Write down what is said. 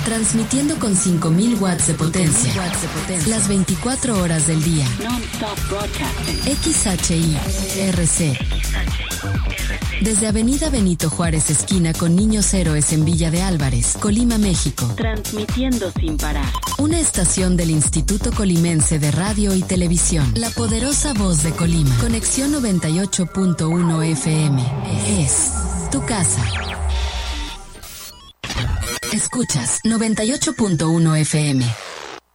Transmitiendo con 5000 watts de potencia. Las 24 horas del día. Non-stop broadcasting. XHI-RC. Desde Avenida Benito Juárez, esquina con Niños Héroes en Villa de Álvarez, Colima, México. Transmitiendo sin parar. Una estación del Instituto Colimense de Radio y Televisión. La poderosa voz de Colima. Conexión 98.1 FM. Es tu casa. Escuchas 98.1 FM.